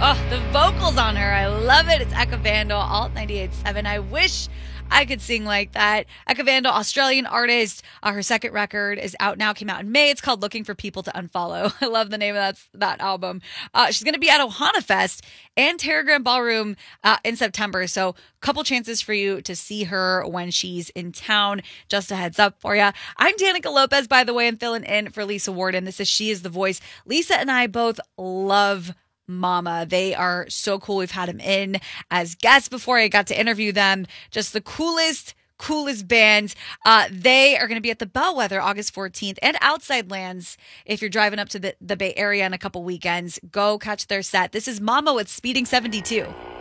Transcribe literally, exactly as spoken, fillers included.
Oh, the vocals on her. I love it. It's Eka Vandal, Alt ninety-eight point seven. I wish I could sing like that. Eka Vandal, Australian artist. Uh, her second record is out now, came out in May. It's called Looking for People to Unfollow. I love the name of that, that album. Uh, she's going to be at Ohana Fest and Terragram Ballroom uh, in September. So a couple chances for you to see her when she's in town. Just a heads up for you. I'm Danica Lopez, by the way. I'm filling in for Lisa Warden. This is She is the Voice. Lisa and I both love Mama. They are so cool. We've had them in as guests before. I got to interview them. Just the coolest, coolest band. Uh, they are going to be at the Bellwether August fourteenth and Outside Lands. If you're driving up to the, the Bay Area in a couple weekends, go catch their set. This is Mama with Speeding seventy-two.